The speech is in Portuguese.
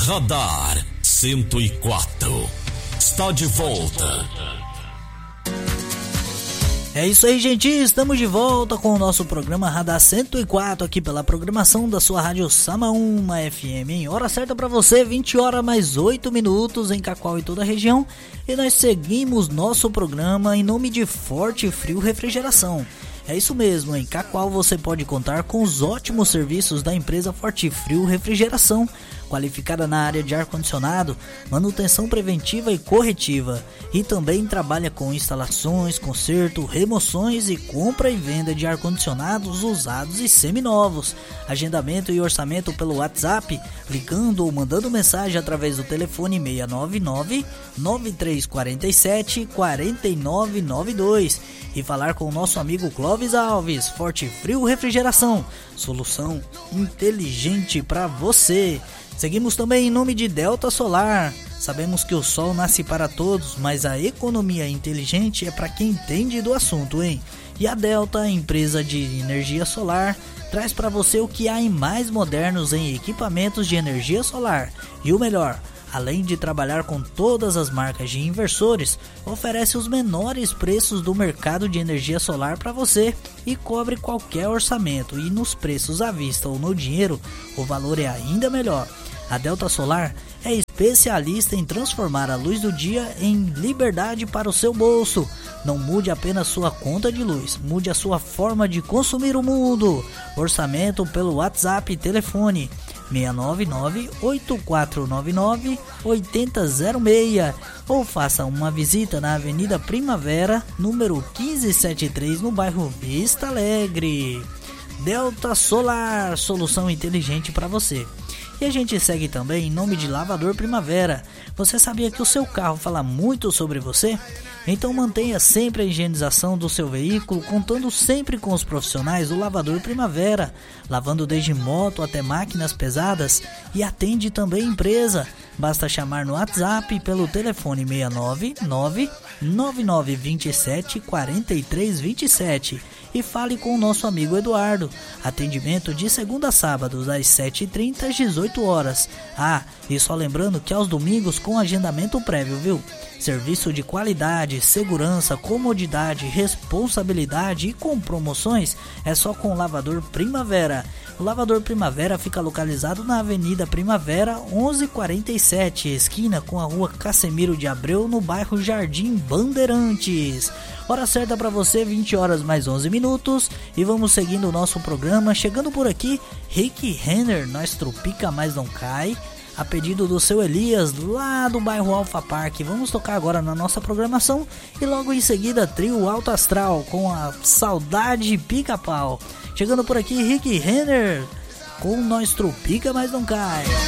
Radar 104 está de volta. É isso aí, gente, estamos de volta com o nosso programa Radar 104 aqui pela programação da sua rádio Samaúma FM, em hora certa para você, 20 horas mais 8 minutos em Cacoal e toda a região, e nós seguimos nosso programa em nome de Forte Frio Refrigeração. É isso mesmo, em Cacoal você pode contar com os ótimos serviços da empresa Forte Frio Refrigeração, qualificada na área de ar-condicionado, manutenção preventiva e corretiva, e também trabalha com instalações, conserto, remoções e compra e venda de ar-condicionados usados e seminovos. Agendamento e orçamento pelo WhatsApp, ligando ou mandando mensagem através do telefone 699-9347-4992 e falar com o nosso amigo Clóvis Alves. Forte Frio Refrigeração, solução inteligente para você. Seguimos também em nome de Delta Solar. Sabemos que o sol nasce para todos, mas a economia inteligente é para quem entende do assunto, hein? E a Delta, empresa de energia solar, traz para você o que há em mais modernos em equipamentos de energia solar. E o melhor, além de trabalhar com todas as marcas de inversores, oferece os menores preços do mercado de energia solar para você e cobre qualquer orçamento. E nos preços à vista ou no dinheiro, o valor é ainda melhor. A Delta Solar é especialista em transformar a luz do dia em liberdade para o seu bolso. Não mude apenas sua conta de luz, mude a sua forma de consumir o mundo. Orçamento pelo WhatsApp e telefone 699-8499-8006 ou faça uma visita na Avenida Primavera, número 1573, no bairro Vista Alegre. Delta Solar, solução inteligente para você. E a gente segue também em nome de Lavador Primavera. Você sabia que o seu carro fala muito sobre você? Então mantenha sempre a higienização do seu veículo, contando sempre com os profissionais do Lavador Primavera, lavando desde moto até máquinas pesadas, e atende também empresa. Basta chamar no WhatsApp pelo telefone 699-9927-4327 e fale com o nosso amigo Eduardo. Atendimento de segunda a sábado, das 7h30 às 18 horas. Ah, e só lembrando que aos domingos com agendamento prévio, viu? Serviço de qualidade, segurança, comodidade, responsabilidade e com promoções é só com o Lavador Primavera. O Lavador Primavera fica localizado na Avenida Primavera 1147, esquina com a Rua Cassemiro de Abreu, no bairro Jardim Bandeirantes. Hora certa para você, 20 horas mais 11 minutos, e vamos seguindo o nosso programa. Chegando por aqui, Rick Renner, Nós Tropica Mas Não Cai, a pedido do seu Elias, lá do bairro Alfa Park. Vamos tocar agora na nossa programação e logo em seguida Trio Alto Astral com a Saudade Pica-Pau. Chegando por aqui, Rick Renner com Nós Tropica Mas Não Cai.